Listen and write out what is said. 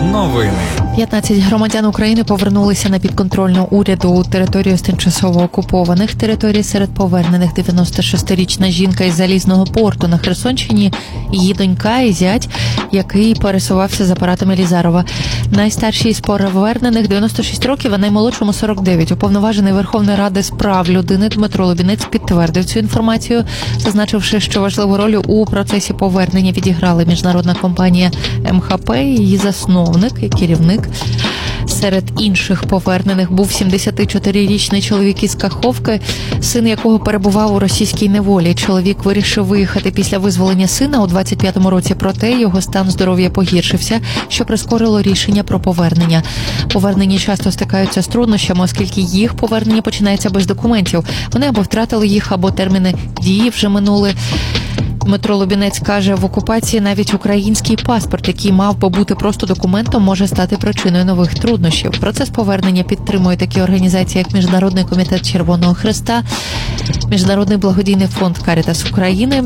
Новини. 15 громадян України повернулися на підконтрольну уряду територію з тимчасово окупованих територій. Серед повернених 96-річна жінка із Залізного порту на Херсонщині, її донька і зять, який пересувався з апаратами Лізарова. Найстаршій із повернених 96 років, а наймолодшому 49. Уповноважений Верховної Ради з прав людини Дмитро Лубінець підтвердив цю інформацію, зазначивши, що важливу роль у процесі повернення відіграла міжнародна компанія МХП і її засновник і керівник. Серед інших повернених був 74-річний чоловік із Каховки, син якого перебував у російській неволі. Чоловік вирішив виїхати після визволення сина у 25-му році, проте його стан здоров'я погіршився, що прискорило рішення про повернення. Повернені часто стикаються з труднощами, оскільки їх повернення починається без документів. Вони або втратили їх, або терміни дії вже минули. Дмитро Лубінець каже, в окупації навіть український паспорт, який мав би бути просто документом, може стати причиною нових труднощів. Процес повернення підтримує такі організації, як Міжнародний комітет Червоного Хреста, Міжнародний благодійний фонд «Карітас України»,